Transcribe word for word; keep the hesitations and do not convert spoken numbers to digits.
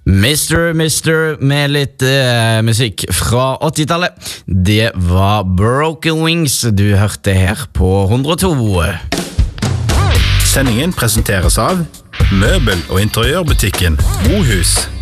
Mister Mister med litt eh, musikk fra åttitallet. Det var Broken Wings du hørte her på hundre og to. Sendingen presenteres av Møbel- og interiørbutikken Mohus.